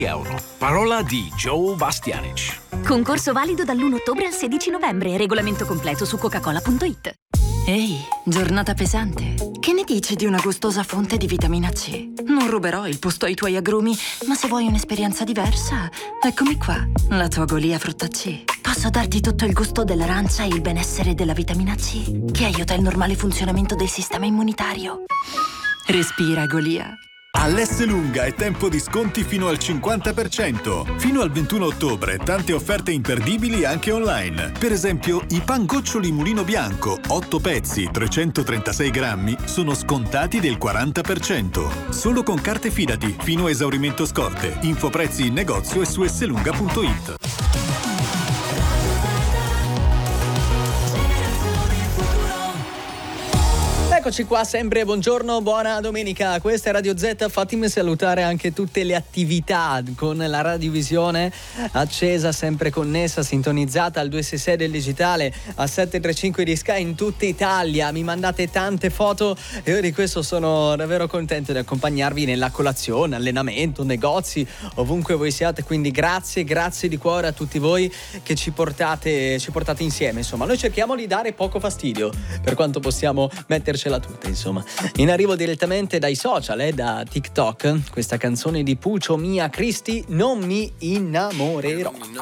euro. Parola di Joe Bastianic. Concorso valido dall'1 ottobre al 16 novembre. Regolamento completo su coca-cola.it. Ehi, giornata pesante. Che ne dici di una gustosa fonte di vitamina C? Non ruberò il posto ai tuoi agrumi, ma se vuoi un'esperienza diversa, eccomi qua, la tua Golia frutta C. Posso darti tutto il gusto dell'arancia e il benessere della vitamina C, che aiuta il normale funzionamento del sistema immunitario. Respira, Golia. All'Esselunga è tempo di sconti fino al 50%. Fino al 21 ottobre tante offerte imperdibili anche online. Per esempio, i pangoccioli Mulino Bianco, 8 pezzi, 336 grammi, sono scontati del 40%. Solo con carte Fidati, fino a esaurimento scorte. Info prezzi in negozio e su esselunga.it. Eccoci qua sempre, buongiorno, buona domenica, questa è Radio Z. Fatemi salutare anche tutte le attività con la radiovisione accesa, sempre connessa, sintonizzata al 266 del digitale, a 735 di Sky in tutta Italia. Mi mandate tante foto e io di questo sono davvero contento di accompagnarvi nella colazione, allenamento, negozi, ovunque voi siate, quindi grazie di cuore a tutti voi che ci portate insieme. Insomma, noi cerchiamo di dare poco fastidio per quanto possiamo mettercela tutta, insomma. In arrivo direttamente dai social, da TikTok, questa canzone di Puccio Mia Cristi, Non mi innamorerò.